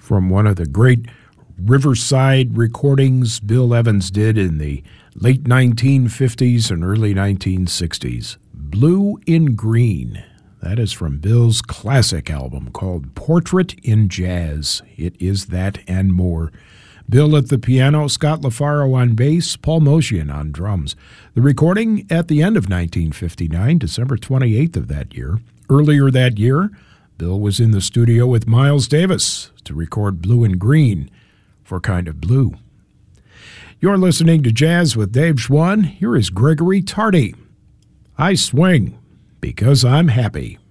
from one of the great Riverside recordings Bill Evans did in the late 1950s and early 1960s. Blue in Green. That is from Bill's classic album called Portrait in Jazz. It is that and more. Bill at the piano, Scott LaFaro on bass, Paul Motian on drums. The recording at the end of 1959, December 28th of that year. Earlier that year, Bill was in the studio with Miles Davis to record Blue and Green for Kind of Blue. You're listening to Jazz with Dave Schwann. Here is Gregory Tardy. I swing because I'm happy.